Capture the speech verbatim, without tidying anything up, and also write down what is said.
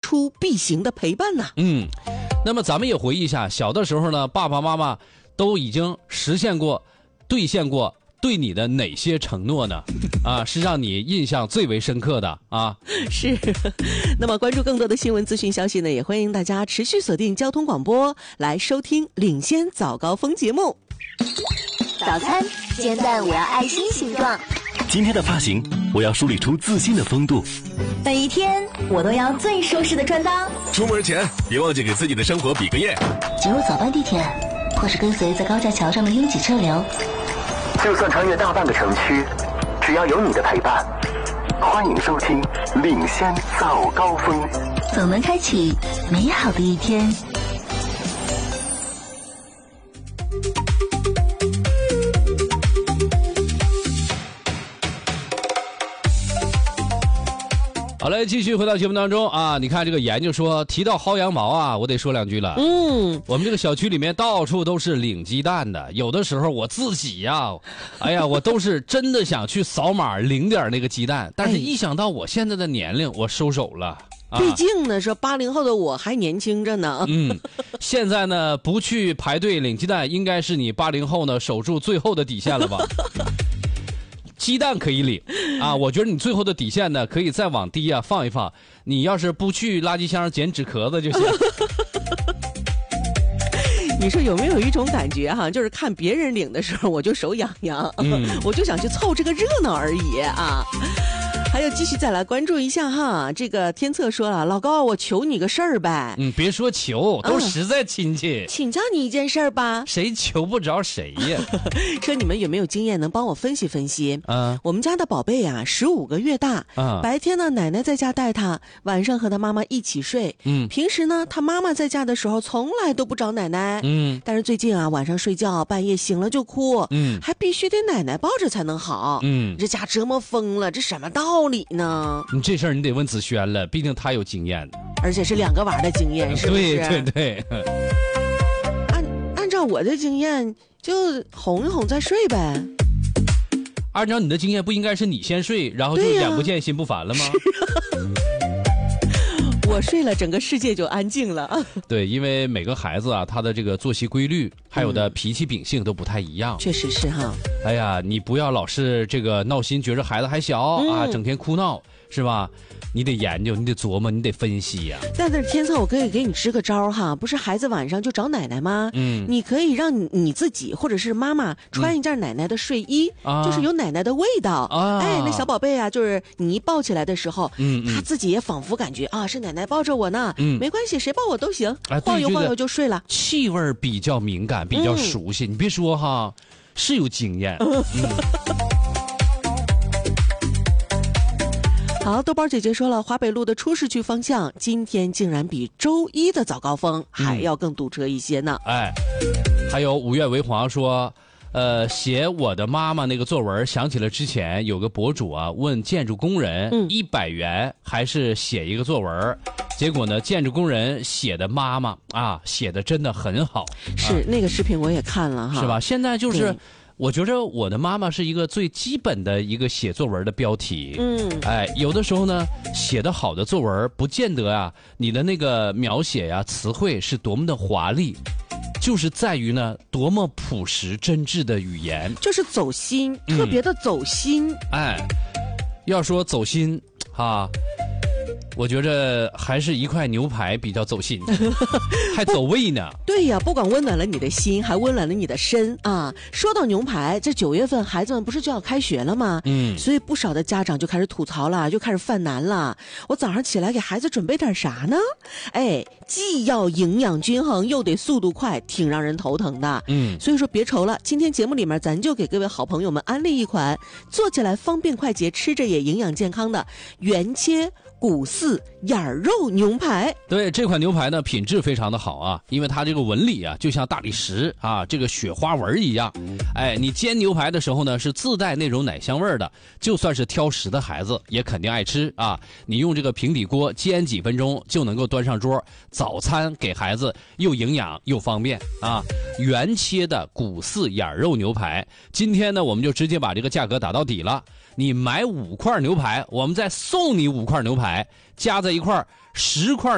出必行的陪伴呢。 嗯，那么咱们也回忆一下，小的时候呢，爸爸妈妈都已经实现过、兑现过对你的哪些承诺呢？啊，是让你印象最为深刻的啊？ 是。那么关注更多的新闻资讯消息呢，也欢迎大家持续锁定交通广播来收听领先早高峰节目。 早餐煎蛋我要爱心形状， 今天的发型我要梳理出自信的风度， 每一天我都要最舒适的穿搭。 出门前别忘记给自己的生活比个耶。 挤入早班地铁，或是跟随在高架桥上的拥挤车流， 就算穿越大半个城区，只要有你的陪伴。欢迎收听领先早高峰， 总能开启美好的一天。 好嘞，继续回到节目当中啊！你看这个研究说，提到薅羊毛啊，我得说两句了。 嗯， 我们这个小区里面到处都是领鸡蛋的，有的时候我自己呀，哎呀，我都是真的想去扫码领点那个鸡蛋，但是一想到我现在的年龄，我收手了。啊、 毕竟呢，说八零后的我还年轻着呢。 嗯，现在呢不去排队领鸡蛋，应该是你八零后呢守住最后的底线了吧？鸡蛋可以领啊，我觉得你最后的底线呢，可以再往低啊放一放。你要是不去垃圾箱捡纸壳子就行。 你说有没有一种感觉哈，就是看别人领的时候，我就手痒痒，嗯、我就想去凑这个热闹而已啊。还有继续再来关注一下哈，这个天策说了，老高，我求你个事儿呗。 嗯，别说求，都实在亲戚。 嗯、请教你一件事儿吧。 谁求不着谁呀？ 说你们有没有经验能帮我分析分析？ 嗯， 我们家的宝贝啊，十五个月大。嗯，白天呢，奶奶在家带他，晚上和他妈妈一起睡。嗯，平时呢，他妈妈在家的时候从来都不找奶奶。嗯，但是最近啊，晚上睡觉半夜醒了就哭。嗯，还必须得奶奶抱着才能好。嗯，这家折磨疯了，这什么道理呢？ 你这事儿你得问子轩了，毕竟他有经验， 而且是两个娃的经验，是不是？ 对对对。 按按照我的经验，就哄一哄再睡呗。 按照你的经验，不应该是你先睡，然后就眼不见心不烦了吗？ 我睡了，整个世界就安静了。 对，因为每个孩子啊，他的这个作息规律，还有的脾气秉性都不太一样。 确实是哈。 哎呀，你不要老是这个闹心，觉着孩子还小、嗯、啊，整天哭闹，是吧？你得研究，你得琢磨，你得分析呀、啊。 但是天策，我可以给你支个招哈，不是孩子晚上就找奶奶吗？嗯，你可以让你你自己或者是妈妈穿一件奶奶的睡衣，嗯、就是有奶奶的味道。啊，哎，那小宝贝啊，就是你一抱起来的时候，嗯，他自己也仿佛感觉啊，是奶奶抱着我呢。嗯，没关系，谁抱我都行，哎、晃悠晃悠就睡了。 气味比较敏感，比较熟悉，嗯、你别说哈，是有经验。嗯。 好，豆包姐姐说了，华北路的出市区方向今天竟然比周一的早高峰还要更堵车一些呢。 嗯、哎，还有五月为黄说，呃，写我的妈妈那个作文，想起了之前有个博主啊问建筑工人一百元还是写一个作文，嗯、结果呢，建筑工人写的妈妈啊写的真的很好。 是、啊、那个视频我也看了哈， 是吧？现在就是。我觉着我的妈妈是一个最基本的一个写作文的标题。嗯，哎，有的时候呢，写的好的作文不见得啊，你的那个描写呀、词汇是多么的华丽，就是在于呢，多么朴实真挚的语言， 就是走心，嗯、特别的走心。 哎，要说走心，哈。我觉着还是一块牛排比较走心，还走胃呢。 对呀，不管温暖了你的心，还温暖了你的身啊！说到牛排，这九月份孩子们不是就要开学了吗？嗯，所以不少的家长就开始吐槽了，就开始犯难了。我早上起来给孩子准备点啥呢？哎，既要营养均衡，又得速度快，挺让人头疼的。嗯，所以说别愁了，今天节目里面咱就给各位好朋友们安利一款做起来方便快捷，吃着也营养健康的原切骨饲眼肉牛排。 对，这款牛排呢品质非常的好啊，因为它这个纹理啊就像大理石啊，这个雪花纹一样。哎，你煎牛排的时候呢是自带那种奶香味的，就算是挑食的孩子也肯定爱吃啊。你用这个平底锅煎几分钟就能够端上桌，早餐给孩子又营养又方便啊。原切的骨饲眼肉牛排，今天呢我们就直接把这个价格打到底了。你买五块牛排，我们再送你五块牛排，加在一块十块